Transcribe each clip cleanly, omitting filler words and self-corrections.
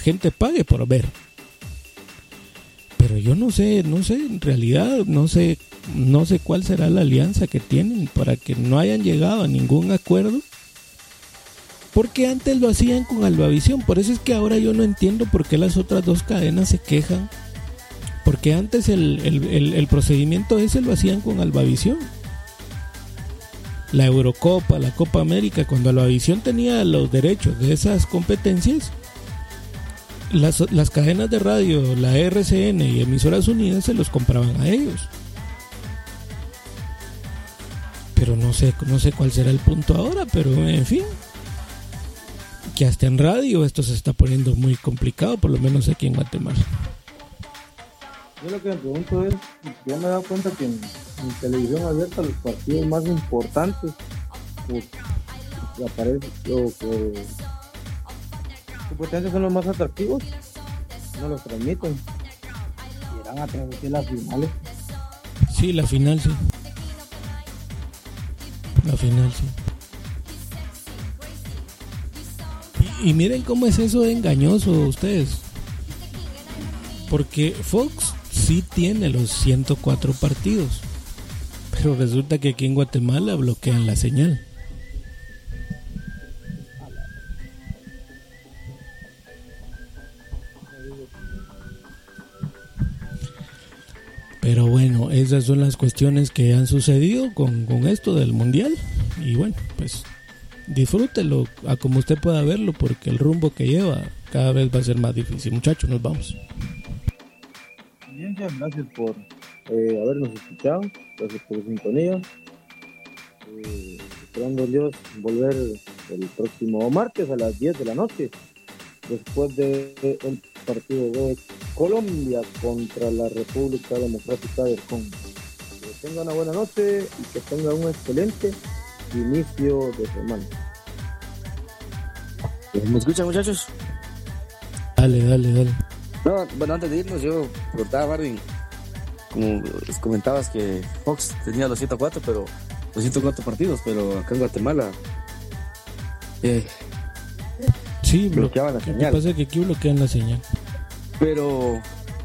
gente pague por ver. Pero yo no sé, en realidad no sé cuál será la alianza que tienen para que no hayan llegado a ningún acuerdo. Porque antes lo hacían con Albavisión, por eso es que ahora yo no entiendo por qué las otras dos cadenas se quejan. Porque antes el procedimiento ese lo hacían con Albavisión. La Eurocopa, la Copa América, cuando Albavisión tenía los derechos de esas competencias, las cadenas de radio, la RCN y Emisoras Unidas se los compraban a ellos. Pero no sé cuál será el punto ahora, pero en fin, que hasta en radio esto se está poniendo muy complicado, por lo menos aquí en Guatemala. Yo lo que me pregunto es, yo me he dado cuenta que en televisión abierta los partidos más importantes aparecen, que supuestamente son los más atractivos, no los transmiten. Y irán a transmitir las finales. Sí, la final sí. Y miren cómo es eso de engañoso ustedes. Porque Fox sí tiene los 104 partidos, pero resulta que aquí en Guatemala bloquean la señal. Pero bueno, esas son las cuestiones que han sucedido con esto del mundial. Y bueno, pues disfrútelo a como usted pueda verlo, porque el rumbo que lleva cada vez va a ser más difícil. Muchachos, nos vamos. Bien, gracias por habernos escuchado, gracias por su sintonía. Esperando Dios volver el próximo martes a las 10 de la noche, después del partido de Colombia contra la República Democrática del Congo. Que tengan una buena noche y que tengan un excelente inicio de semana. ¿Me escuchan, muchachos? Dale. No, bueno, antes de irnos, yo preguntaba, Marvin, como les comentabas que Fox tenía los 104 partidos, pero acá en Guatemala sí, bloqueaban la señal. Lo que pasa es que aquí bloquean la señal. Pero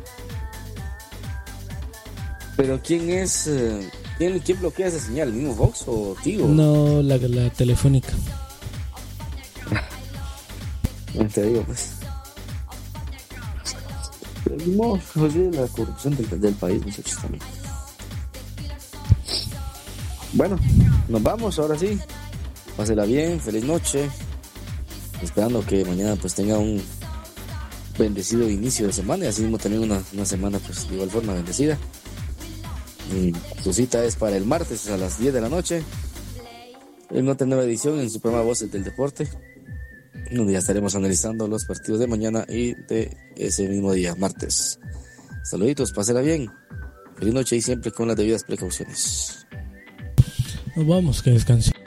¿quién es? ¿Quién bloquea esa señal? ¿El mismo Fox o Tigo? No, la telefónica. No te digo, pues. No, la corrupción del país, muchachos, también. Bueno, nos vamos, ahora sí. Pásela bien, feliz noche. Esperando que mañana pues tenga un bendecido inicio de semana y así mismo también una semana pues de igual forma bendecida. Y su cita es para el martes a las 10 de la noche en otra nueva edición en su programa Voces del Deporte, donde ya estaremos analizando los partidos de mañana y de ese mismo día, martes. Saluditos, pásela bien, feliz noche y siempre con las debidas precauciones. Nos vamos, que descanse.